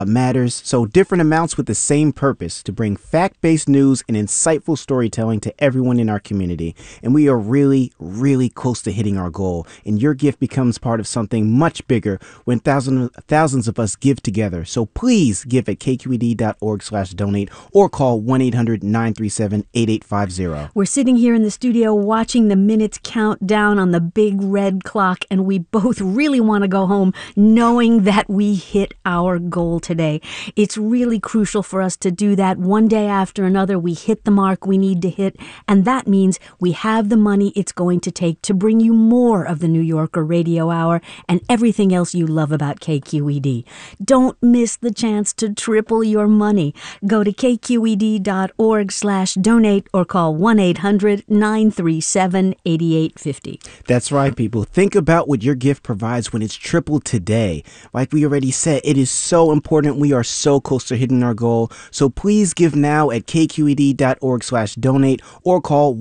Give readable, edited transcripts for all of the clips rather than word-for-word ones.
matters, so different amounts with the same purpose to bring fact-based news and insightful storytelling to everyone in our community. And we are really, really close to hitting our goal. And your gift becomes part of something much bigger when thousands of us give together. So please give at kqed.org/donate or call 1-800-937-8850. We're sitting here in the studio watching the minutes count down on the big red clock, and we both really want to go home knowing that we hit our goal today. It's really crucial for us to do that. One day after another, we hit the mark we need to hit, and that means we have the money it's going to take to bring you more of the New Yorker Radio Hour and everything else you love about KQED. Don't miss the chance to triple your money. Go to kqed.org/donate or call 1-800-937-8850. That's right, people. Think about what your gift provides when it's tripled today. Like we already said, it is so important. We are so close to hitting our goal. So please give now at kqed.org/donate or call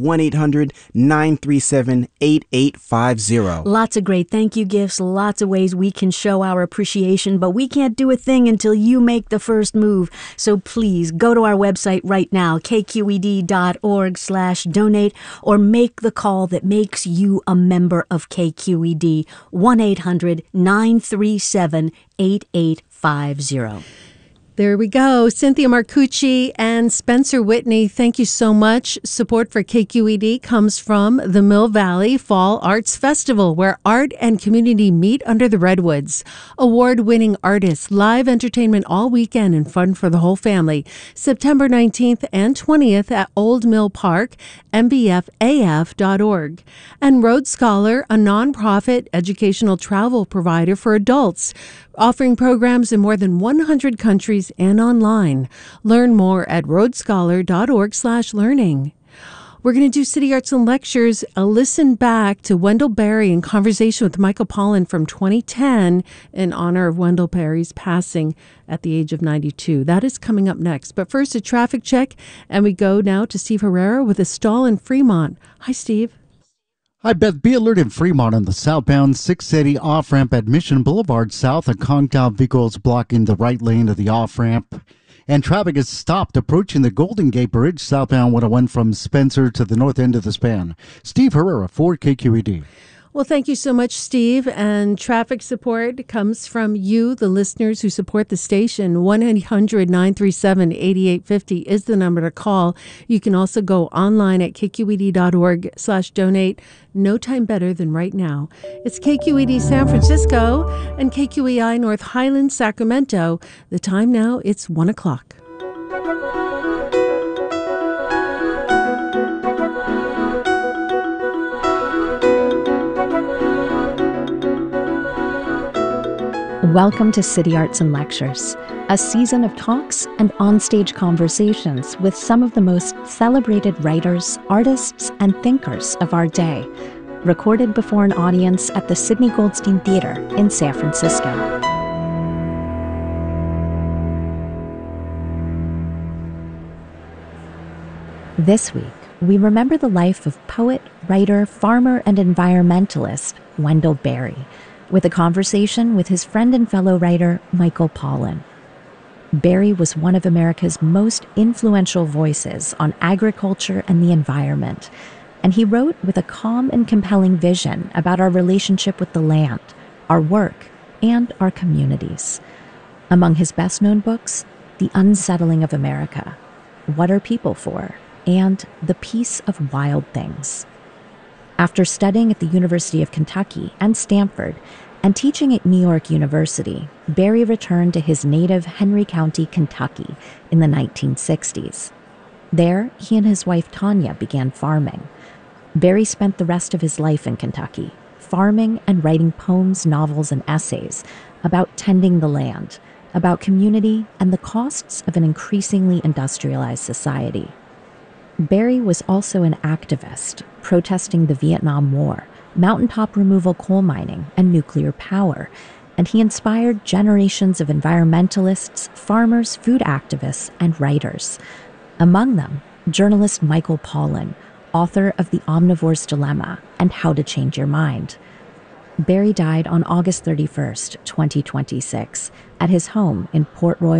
1-800-937-8850. Lots of great thank you gifts, lots of ways we can show our appreciation, but we can't do a thing until you make the first move. So please go to our website right now, kqed.org/donate, or make the call that makes you a member of KQED, 1-800-937-8850. There we go. Cynthia Marcucci and Spencer Whitney, thank you so much. Support for KQED comes from the Mill Valley Fall Arts Festival, where art and community meet under the redwoods. Award-winning artists, live entertainment all weekend, and fun for the whole family. September 19th and 20th at Old Mill Park, mbfaf.org. And Road Scholar, a nonprofit educational travel provider for adults, offering programs in more than 100 countries and online. Learn more at roadscholar.org/learning. We're going to do City Arts and Lectures, a listen back to Wendell Berry in conversation with Michael Pollan from 2010 in honor of Wendell Berry's passing at the age of 92. That is coming up next. But first, a traffic check, and we go now to Steve Herrera with a stall in Fremont. Hi, Steve. Hi, Beth. Be alert in Fremont on the southbound 680 off-ramp at Mission Boulevard south. A convoy vehicles blocking the right lane of the off-ramp. And traffic is stopped approaching the Golden Gate Bridge southbound 101 from Spencer to the north end of the span. Steve Herrera for KQED. Well, thank you so much, Steve. And traffic support comes from you, the listeners who support the station. 1-800-937-8850 is the number to call. You can also go online at kqed.org/donate. No time better than right now. It's KQED San Francisco and KQEI North Highlands, Sacramento. The time now, it's 1 o'clock. Welcome to City Arts and Lectures, a season of talks and onstage conversations with some of the most celebrated writers, artists, and thinkers of our day, recorded before an audience at the Sidney Goldstein Theater in San Francisco. This week, we remember the life of poet, writer, farmer, and environmentalist Wendell Berry, with a conversation with his friend and fellow writer, Michael Pollan. Berry was one of America's most influential voices on agriculture and the environment, and he wrote with a calm and compelling vision about our relationship with the land, our work, and our communities. Among his best-known books, The Unsettling of America, What Are People For?, and The Peace of Wild Things. After studying at the University of Kentucky and Stanford and teaching at New York University, Berry returned to his native Henry County, Kentucky in the 1960s. There, he and his wife Tanya began farming. Berry spent the rest of his life in Kentucky, farming and writing poems, novels, and essays about tending the land, about community, and the costs of an increasingly industrialized society. Berry was also an activist, protesting the Vietnam War, mountaintop removal coal mining, and nuclear power, and he inspired generations of environmentalists, farmers, food activists, and writers. Among them, journalist Michael Pollan, author of The Omnivore's Dilemma and How to Change Your Mind. Barry died on August 31st, 2026, at his home in Port Royal,